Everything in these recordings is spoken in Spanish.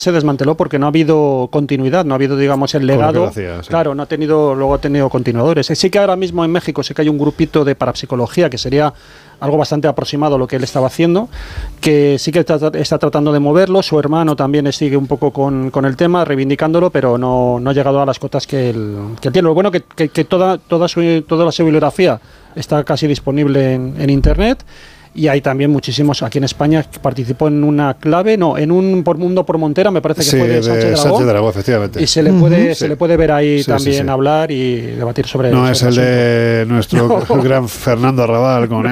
se desmanteló porque no ha habido continuidad, no ha habido, digamos, el legado. Hacía, sí. Claro, luego ha tenido continuadores. Sí que ahora mismo en México sí que hay un grupito de parapsicología que sería algo bastante aproximado a lo que él estaba haciendo, que sí que está tratando de moverlo. Su hermano también sigue un poco con el tema, reivindicándolo, pero no ha llegado a las cotas que él tiene. Lo bueno que toda la bibliografía está casi disponible en Internet. Y hay también muchísimos aquí en España que participó en una clave, en un Mundo por Montera, me parece que fue de Sánchez Dragó, efectivamente. Y se le puede ver ahí también hablar y debatir sobre No es el asunto. De nuestro gran Fernando Arrabal con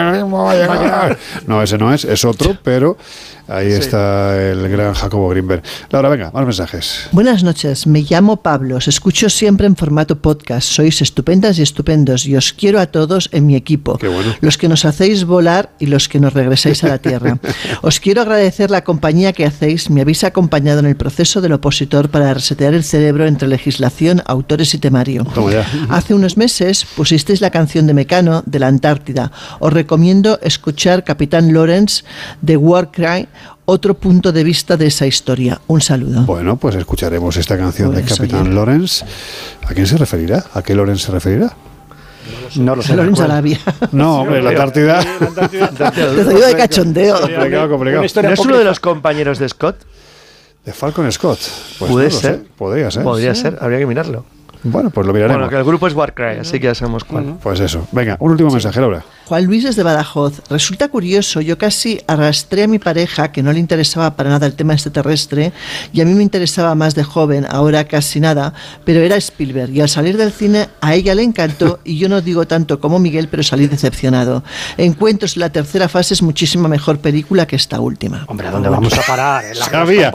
no, ese no es otro, pero ahí está el gran Jacobo Grinberg. Laura, venga, más mensajes. Buenas noches, me llamo Pablo, os escucho siempre en formato podcast, sois estupendas y estupendos y os quiero a todos en mi equipo. Qué bueno. Los que nos hacéis volar y los que nos regresáis a la tierra. Os quiero agradecer la compañía que hacéis, me habéis acompañado en el proceso del opositor para resetear el cerebro entre legislación, autores y temario. Toma ya. Hace unos meses pusisteis la canción de Mecano de la Antártida. Os recomiendo escuchar Capitán Lawrence de Warcry, otro punto de vista de esa historia. Un saludo. Bueno, pues escucharemos esta canción de Capitán Lawrence. ¿A quién se referirá? ¿A qué Lawrence se referirá? No lo sé. Lawrence Arabia. No, hombre, la Antártida. Te digo de cachondeo. Complicado. ¿No es uno de los compañeros de Scott? De Falcon Scott. Pues ¿Puede no lo ser? sé. Podría ser. Podría ser, habría que mirarlo. Bueno, pues lo miraremos. Bueno, que el grupo es Warcry, así que ya sabemos cuál. Pues eso. Venga, un último mensaje, Laura. Juan Luis desde Badajoz. Resulta curioso, yo casi arrastré a mi pareja, que no le interesaba para nada el tema extraterrestre, y a mí me interesaba más de joven, ahora casi nada, pero era Spielberg, y al salir del cine a ella le encantó, y yo no digo tanto como Miguel, pero salí decepcionado. Encuentros, la tercera fase es muchísima mejor película que esta última. Hombre, ¿a dónde vamos a parar? Sabía,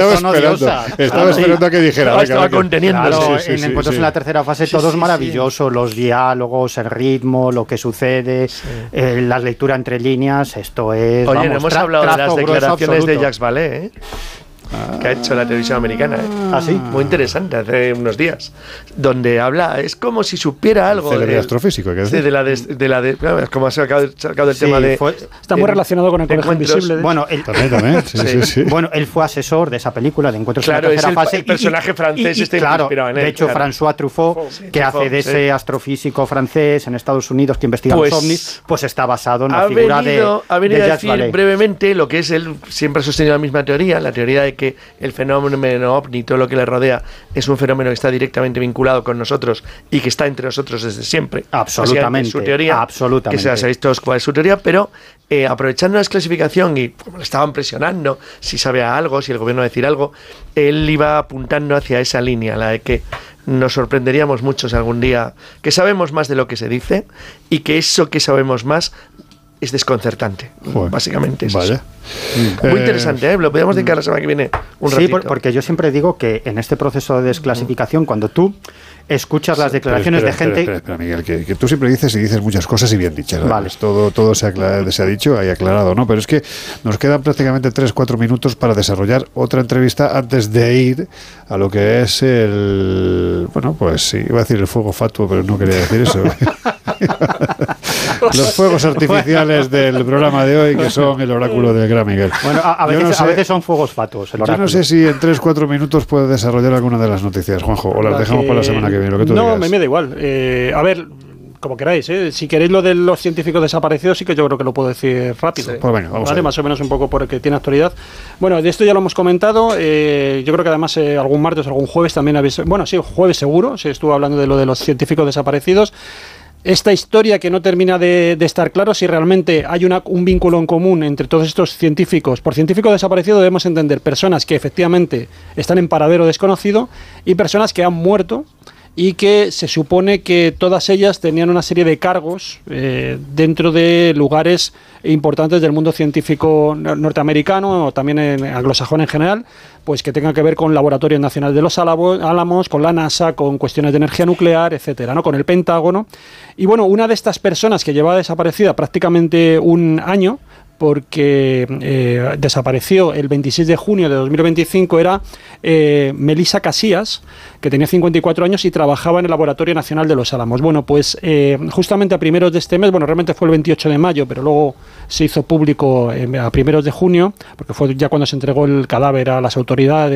estaba esperando a que dijera. Estaba conteniendo. Claro, Sí, en Encuentros en la tercera fase todo es maravilloso, los diálogos, el ritmo, lo que sucede, la lectura entre líneas, esto es... Oye, vamos, no hemos hablado de las declaraciones de Jacques Vallée, ¿eh? Que ha hecho la televisión americana, ¿eh? ¿Ah, sí? Muy interesante, hace unos días, donde habla, es como si supiera algo Célebre astrofísico, hay que decir. claro, es como ha sacado del Sí, tema de... Está muy relacionado con el Colegio Invisible. Bueno, También. Sí. Bueno, él fue asesor de esa película de Encuentros Claro, en la es tercera fase. el personaje francés claro, inspirado en él. de hecho, claro. François Truffaut, que hace de ese astrofísico francés en Estados Unidos que investiga los ovnis, pues está basado en la figura de ha venido a Jacques decir Vallée. brevemente lo que es él, siempre ha sostenido la misma teoría, la teoría de que el fenómeno ovni, todo lo que le rodea, es un fenómeno que está directamente vinculado con nosotros y que está entre nosotros desde siempre. Absolutamente. Su teoría, absolutamente. que se ha visto cuál es su teoría, pero aprovechando la desclasificación y como le estaban presionando, si sabía algo, si el gobierno va a decir algo, él iba apuntando hacia esa línea, la de que nos sorprenderíamos mucho si algún día que sabemos más de lo que se dice y que eso que sabemos más es desconcertante. Joder. Básicamente es Vaya. eso. Muy interesante, ¿eh? Lo podemos dedicar la semana que viene un ratito. Sí, porque yo siempre digo que en este proceso de desclasificación, cuando tú escuchas las declaraciones de gente... Espera, Miguel, que tú siempre dices muchas cosas y bien dichas. ¿Vale? Vale. Todo se ha dicho, hay aclarado, ¿no? Pero es que nos quedan prácticamente 3-4 minutos para desarrollar otra entrevista antes de ir a lo que es el... Bueno, pues sí, iba a decir el fuego fatuo, pero no quería decir eso. Los fuegos artificiales del programa de hoy, que son el oráculo del gran Miguel. Bueno, a veces son fuegos fatuos. Yo no sé si en 3-4 minutos puedes desarrollar alguna de las noticias, Juanjo, o las dejamos para la semana que viene, lo que tú digas. Me da igual. A ver, como queráis, ¿eh? Si queréis lo de los científicos desaparecidos, sí que yo creo que lo puedo decir rápido. Sí. Pues venga, vamos a ver. Más o menos un poco porque tiene actualidad. Bueno, de esto ya lo hemos comentado. Yo creo que además algún martes o algún jueves también habéis... Bueno, sí, jueves seguro, se estuvo hablando de lo de los científicos desaparecidos. Esta historia que no termina de estar claro si realmente hay un vínculo en común entre todos estos científicos. Por científico desaparecido debemos entender personas que efectivamente están en paradero desconocido y personas que han muerto y que se supone que todas ellas tenían una serie de cargos dentro de lugares importantes del mundo científico norteamericano o también anglosajón en general, pues que tengan que ver con Laboratorios Nacionales de los Álamos, con la NASA, con cuestiones de energía nuclear, etcétera, ¿no? Con el Pentágono. Y bueno, una de estas personas que llevaba desaparecida prácticamente un año, porque desapareció el 26 de junio de 2025, era Melissa Casillas, que tenía 54 años y trabajaba en el Laboratorio Nacional de los Álamos. Bueno, pues justamente a primeros de este mes, bueno, realmente fue el 28 de mayo, pero luego se hizo público a primeros de junio, porque fue ya cuando se entregó el cadáver a las autoridades